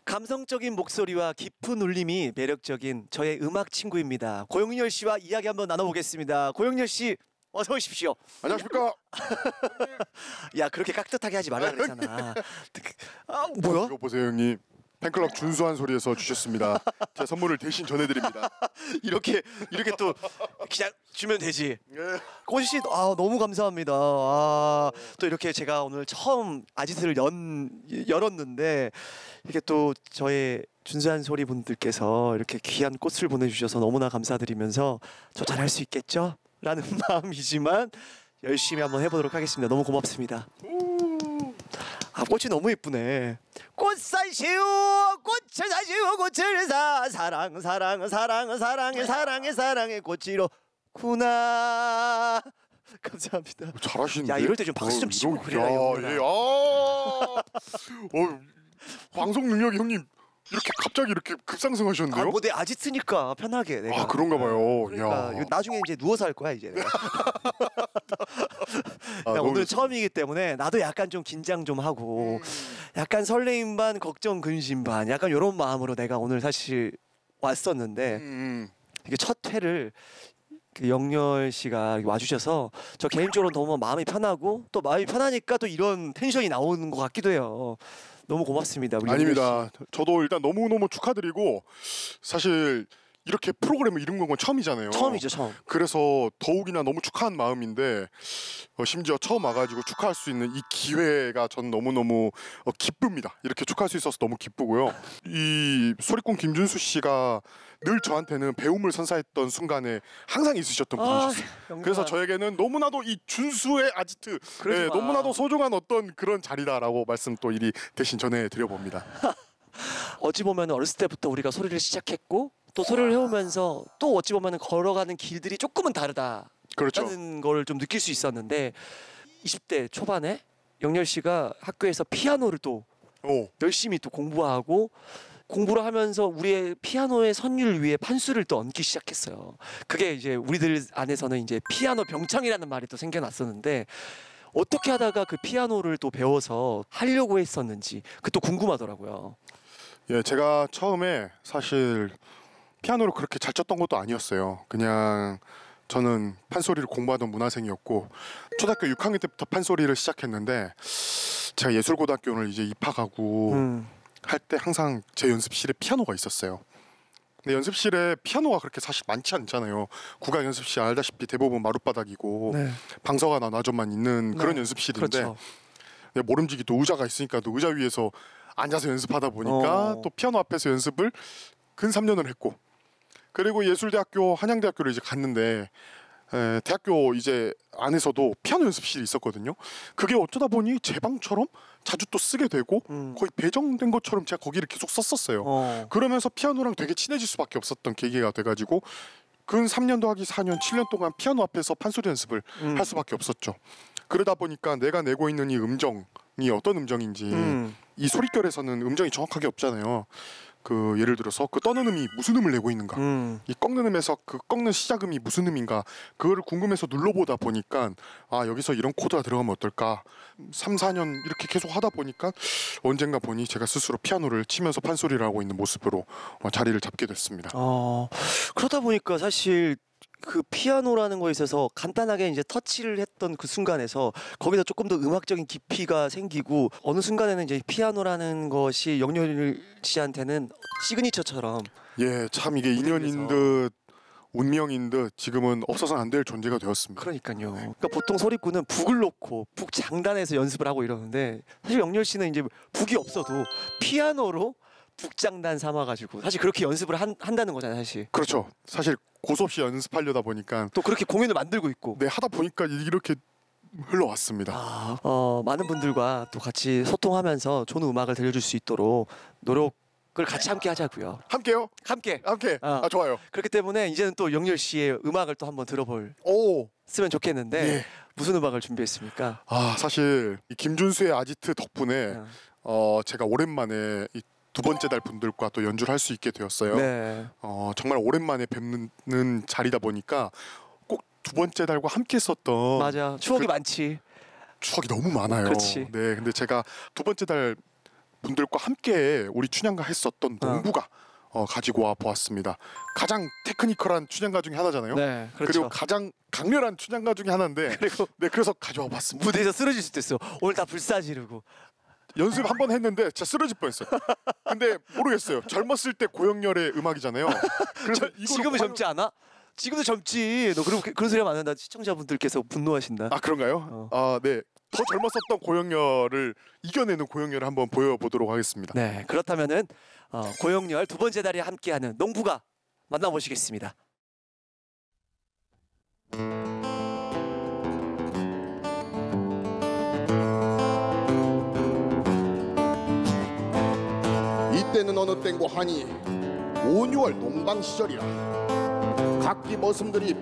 감성적인 목소리와 깊은 울림이 매력적인 저의 음악 친구입니다. 고영렬 씨와 이야기 한번 나눠보겠습니다. 고영렬 씨 어서 오십시오. 안녕하십니까? 야 그렇게 깍듯하게 하지 말라 그랬잖아. 뭐야? 이거 보세요 형님. 팬클럽 준수한 소리에서 주셨습니다. 제 선물을 대신 전해드립니다. 이렇게 또 그냥 주면 되지. 네. 꼬지 씨, 너무 감사합니다. 또 이렇게 제가 오늘 처음 아지트를 열었는데 이렇게 또 저의 준수한 소리 분들께서 이렇게 귀한 꽃을 보내주셔서 너무나 감사드리면서 저 잘할 수 있겠죠? 라는 마음이지만 열심히 한번 해보도록 하겠습니다. 너무 고맙습니다. 꽃이 너무 예쁘네. 꽃 사시오 꽃을 사시오 꽃을 사 사랑의 꽃이로 구나. 감사합니다. 잘하시는데. 야 이럴 때 좀 박수 좀 치고 그래라. 예. 방송 능력이 형님 이렇게 갑자기 이렇게 급상승하셨는데요? 뭐 내 아지트니까 편하게 내가. 그런가 봐요. 그러니까 이거 나중에 이제 누워서 할 거야 이제 내가. 오늘 처음이기 때문에 나도 약간 좀 긴장 좀 하고 약간 설레임 반 걱정 근심 반 약간 이런 마음으로 내가 오늘 사실 왔었는데 이게 첫 회를 그 영렬 씨가 와주셔서 저 개인적으로 너무 마음이 편하고 또 마음이 편하니까 또 이런 텐션이 나오는 것 같기도 해요. 너무 고맙습니다. 우리 아닙니다. 저도 일단 너무너무 축하드리고 사실 이렇게 프로그램을 이룬 건 처음이잖아요. 처음이죠, 처음. 그래서 더욱이나 너무 축하한 마음인데 심지어 처음 와가지고 축하할 수 있는 이 기회가 전 너무너무 기쁩니다. 이렇게 축하할 수 있어서 너무 기쁘고요. 이 소리꾼 김준수 씨가 늘 저한테는 배움을 선사했던 순간에 항상 있으셨던 분이셨어요. 그래서 저에게는 너무나도 이 준수의 아지트 너무나도 소중한 어떤 그런 자리다라고 말씀 또 이리 대신 전해드려봅니다. 어찌 보면 어렸을 때부터 우리가 소리를 시작했고 또 소리를 해오면서 또 어찌 보면 걸어가는 길들이 조금은 다르다. 그렇죠. 라는 걸 좀 느낄 수 있었는데 20대 초반에 영렬 씨가 학교에서 피아노를 또 열심히 또 공부하고 공부를 하면서 우리의 피아노의 선율 위에 판수를 또 얹기 시작했어요. 그게 이제 우리들 안에서는 이제 피아노 병창이라는 말이 또 생겨났었는데 어떻게 하다가 그 피아노를 또 배워서 하려고 했었는지 그것도 궁금하더라고요. 예, 제가 처음에 사실 피아노를 그렇게 잘 쳤던 것도 아니었어요. 그냥 저는 판소리를 공부하던 문화생이었고 초등학교 6학년 때부터 판소리를 시작했는데 제가 예술고등학교를 이제 입학하고 할 때 항상 제 연습실에 피아노가 있었어요. 근데 연습실에 피아노가 그렇게 사실 많지 않잖아요. 국악 연습실 알다시피 대부분 마룻바닥이고 방석하나 나저만 있는 그런 연습실인데 그렇죠. 모름지기 또 의자가 있으니까 또 의자 위에서 앉아서 연습하다 보니까 또 피아노 앞에서 연습을 근 3년을 했고 그리고 예술대학교 한양대학교를 이제 갔는데 대학교 이제 안에서도 피아노 연습실이 있었거든요. 그게 어쩌다 보니 제 방처럼 자주 또 쓰게 되고 거의 배정된 것처럼 제가 거기를 계속 썼었어요. 그러면서 피아노랑 되게 친해질 수밖에 없었던 계기가 돼가지고 근 3년 더하기 4년 7년 동안 피아노 앞에서 판소리 연습을 할 수밖에 없었죠. 그러다 보니까 내가 내고 있는 이 음정이 어떤 음정인지 이 소릿결에서는 음정이 정확하게 없잖아요. 그 예를 들어서 그 떠는 음이 무슨 음을 내고 있는가, 이 꺾는 음에서 그 꺾는 시작음이 무슨 음인가, 그거를 궁금해서 눌러보다 보니까 여기서 이런 코드가 들어가면 어떨까. 3, 4년 이렇게 계속 하다 보니까 언젠가 보니 제가 스스로 피아노를 치면서 판소리를 하고 있는 모습으로 자리를 잡게 됐습니다. 그러다 보니까 사실 그 피아노라는 거에 있어서 간단하게 이제 터치를 했던 그 순간에서 거기서 조금 더 음악적인 깊이가 생기고 어느 순간에는 이제 피아노라는 것이 영렬 씨한테는 시그니처처럼 참 이게 인연인 듯 운명인 듯 지금은 없어서는 안 될 존재가 되었습니다. 그러니까요. 그러니까 보통 소리꾼은 북을 놓고 북 장단에서 연습을 하고 이러는데 사실 영렬 씨는 이제 북이 없어도 피아노로 북장단 삼아가지고 사실 그렇게 연습을 한다는 거잖아요, 사실. 그렇죠. 사실 고수 없이 연습하려다 보니까 또 그렇게 공연을 만들고 있고. 하다 보니까 이렇게 흘러왔습니다. 많은 분들과 또 같이 소통하면서 좋은 음악을 들려줄 수 있도록 노력을 같이 함께 하자고요. 함께요? 함께. 좋아요. 그렇기 때문에 이제는 또 영렬 씨의 음악을 또 한번 쓰면 좋겠는데 무슨 음악을 준비했습니까? 사실 이 김준수의 아지트 덕분에 제가 오랜만에 이 두 번째 달 분들과 또 연주를 할 수 있게 되었어요. 정말 오랜만에 뵙는 자리다 보니까 꼭 두 번째 달과 함께 했었던 맞아 추억이 많지. 추억이 너무 많아요. 그렇지. 근데 제가 두 번째 달 분들과 함께 우리 춘향가 했었던 농부가 가지고 와 보았습니다. 가장 테크니컬한 춘향가 중에 하나잖아요. 네, 그리고 그렇죠. 가장 강렬한 춘향가 중에 하나인데 그리고 네, 그래서 가져와 봤습니다. 무대에서 쓰러질 수도 있어. 오늘 다 불사지르고. 연습 한 번 했는데 진짜 쓰러질 뻔했어요. 근데 모르겠어요. 젊었을 때 고영렬의 음악이잖아요. 그래서 이거로 지금은 젊지 않아? 지금도 젊지. 너 그런 소리 하면 안 한다. 시청자분들께서 분노하신다. 아 그런가요? 아 네. 더 젊었었던 고영렬을 이겨내는 고영렬을 한번 보여보도록 하겠습니다. 네, 그렇다면은 고영렬 두 번째 달에 함께하는 농부가 만나보시겠습니다. 이때는 어느 땐고 하니 5, 6월 농방 시절이라 각기 머슴들이